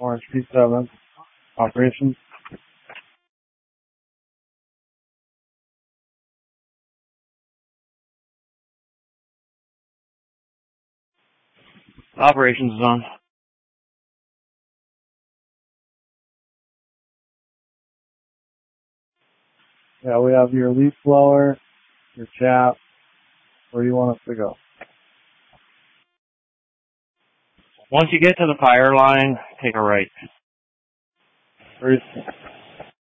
Orange P7, operations. Operations is on. Yeah, we have your leaf blower, your chap. Where do you want us to go? Once you get to the fire line, take a right. Bruce.